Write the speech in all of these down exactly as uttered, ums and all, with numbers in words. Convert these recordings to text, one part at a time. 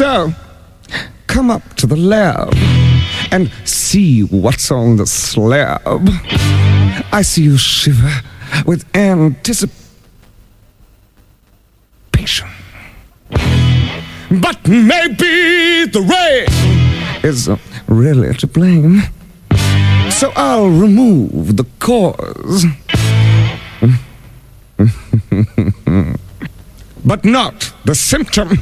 So, come up to the lab and see what's on the slab. I see you shiver with anticipation. But maybe the rain is really to blame. So I'll remove the cause. But not the symptom.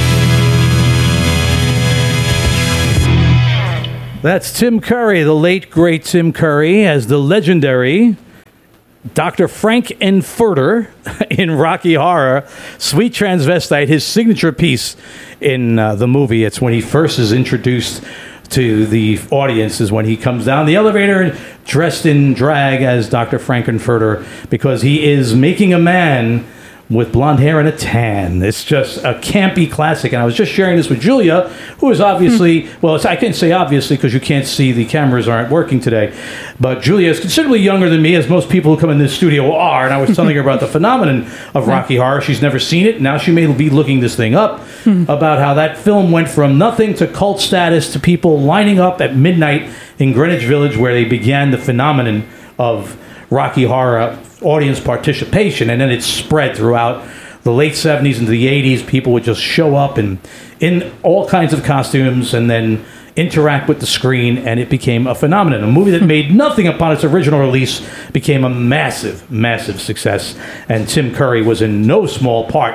That's Tim Curry, the late, great Tim Curry, as the legendary Doctor Frank Enfurter in Rocky Horror, Sweet Transvestite, his signature piece in uh, the movie. It's when he first is introduced to the audience, is when he comes down the elevator dressed in drag as Doctor Frank Enfurter, because he is making a man with blonde hair and a tan. It's just a campy classic. And I was just sharing this with Julia, who is obviously, well, it's, I can't say obviously because you can't see, the cameras aren't working today. But Julia is considerably younger than me, as most people who come in this studio are. And I was telling her about the phenomenon of Rocky Horror. She's never seen it. Now she may be looking this thing up, about how that film went from nothing to cult status to people lining up at midnight in Greenwich Village, where they began the phenomenon of Rocky Horror audience participation, and then it spread throughout the late seventies into the eighties. People would just show up and in all kinds of costumes and then interact with the screen, and it became a phenomenon. A movie that made nothing upon its original release became a massive, massive success, and Tim Curry was in no small part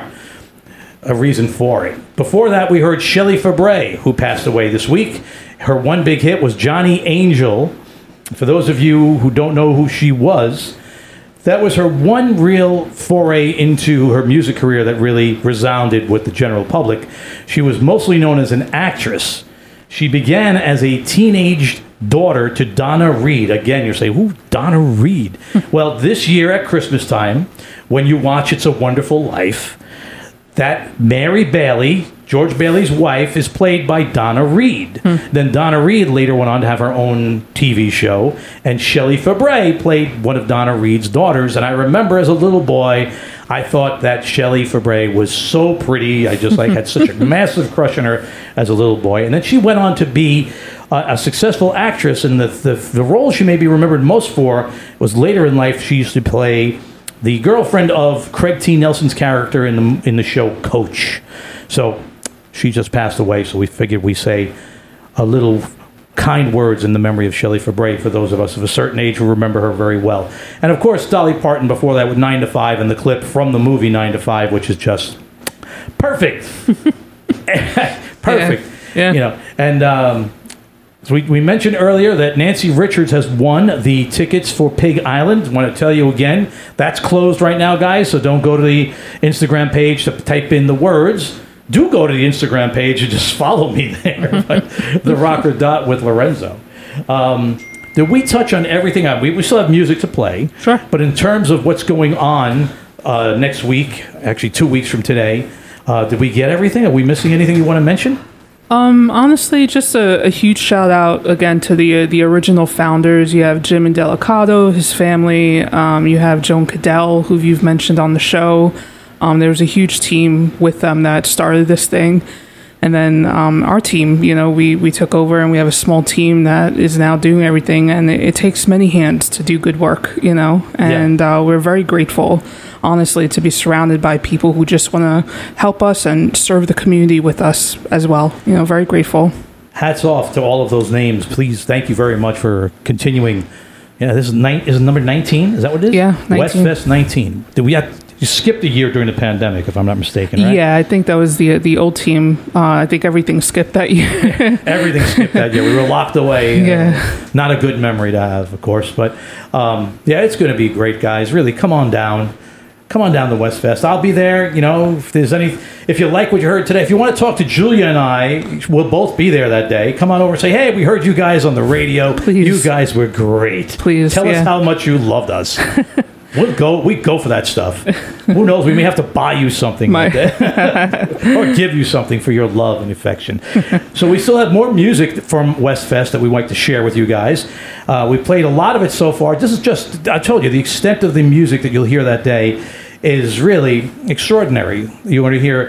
a reason for it. Before that, we heard Shelley Fabares, who passed away this week. Her one big hit was Johnny Angel. For those of you who don't know who she was, that was her one real foray into her music career that really resounded with the general public. She was mostly known as an actress. She began as a teenage daughter to Donna Reed. Again, you're saying, who, Donna Reed? Well, this year at Christmas time, when you watch It's a Wonderful Life, that Mary Bailey, George Bailey's wife, is played by Donna Reed. Hmm. Then Donna Reed later went on to have her own T V show, and Shelley Fabares played one of Donna Reed's daughters. And I remember as a little boy, I thought that Shelley Fabares was so pretty. I just like had such a massive crush on her as a little boy. And then she went on to be a, a successful actress, and the, the the role she may be remembered most for was later in life. She used to play the girlfriend of Craig T. Nelson's character in the in the show Coach. So she just passed away, so we figured we say a little kind words in the memory of Shelley Fabares for those of us of a certain age who remember her very well. And of course, Dolly Parton before that with nine to five, and the clip from the movie nine to five, which is just perfect. Perfect. Yeah. Yeah. You know, and um, so we, we mentioned earlier that Nancy Richards has won the tickets for Pig Island. I want to tell you again, that's closed right now, guys, so don't go to the Instagram page to type in the words. Do go to the Instagram page and just follow me there. The Rocker Dot with Lorenzo. Um, did we touch on everything? We, we still have music to play. Sure. But in terms of what's going on uh, next week, actually two weeks from today, uh, did we get everything? Are we missing anything you want to mention? Um, honestly, just a, a huge shout out again to the uh, the original founders. You have Jim Indelicato, his family. Um, you have Joan Cadell, who you've mentioned on the show. Um, there was a huge team with them that started this thing. And then um, our team, you know, we, we took over, and we have a small team that is now doing everything. And it, it takes many hands to do good work, you know. And yeah. uh, we're very grateful, honestly, to be surrounded by people who just want to help us and serve the community with us as well. You know, very grateful. Hats off to all of those names. Please, thank you very much for continuing. Yeah, this is nine, is it number nineteen? Is that what it is? Yeah, nineteen. Westfest nineteen. Did we have... You skipped a year during the pandemic, if I'm not mistaken, right? Yeah, I think that was the the old team. Uh, I think everything skipped that year. Everything skipped that year. We were locked away. Yeah. Uh, not a good memory to have, of course. But, um, yeah, it's going to be great, guys. Really, come on down. Come on down to Westfest. I'll be there. You know, if there's any... If you like what you heard today, if you want to talk to Julia and I, we'll both be there that day. Come on over and say, hey, we heard you guys on the radio. Please. You guys were great. Please, Tell yeah. us how much you loved us. We'll go. We go for that stuff. Who knows? We may have to buy you something My- like that, or give you something for your love and affection. So we still have more music from Westfest that we want to share with you guys. Uh, we played a lot of it so far. This is just, I told you, the extent of the music that you'll hear that day is really extraordinary. You want to hear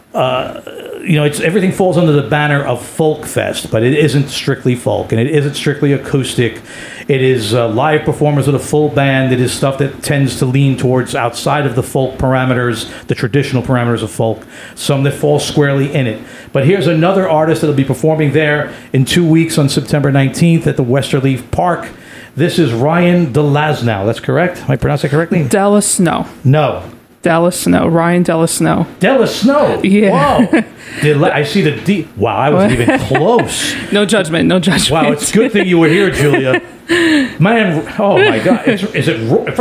uh, you know, it's everything falls under the banner of Folk Fest, but it isn't strictly folk, and it isn't strictly acoustic. It is uh, live performers with a full band. It is stuff that tends to lean towards outside of the folk parameters, the traditional parameters of folk, some that fall squarely in it. But here's another artist that will be performing there in two weeks on September nineteenth at the Westerleaf Park. This is Ryan DeLasnow. That's correct? Am I pronouncing it correctly? Della Snow. No. Della Snow. Ryan Della Snow. Della Snow. Yeah. Whoa. Dela- I see the D. Wow, I wasn't even close. No judgment. No judgment. Wow, it's a good thing you were here, Julia. Man, oh my God. It's, is it...